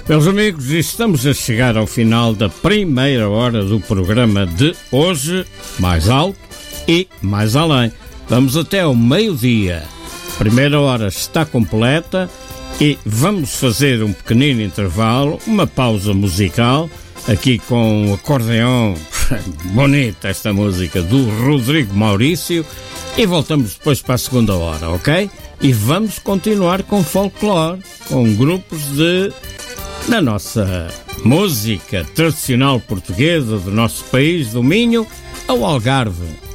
Meus amigos, estamos a chegar ao final da primeira hora do programa de hoje, mais alto e mais além. Vamos até ao meio-dia. A primeira hora está completa e vamos fazer um pequenino intervalo, uma pausa musical, aqui com o acordeão, bonita esta música, do Rodrigo Maurício, e voltamos depois para a segunda hora, ok? E vamos continuar com folclore, com grupos da nossa música tradicional portuguesa, do nosso país, do Minho ao Algarve.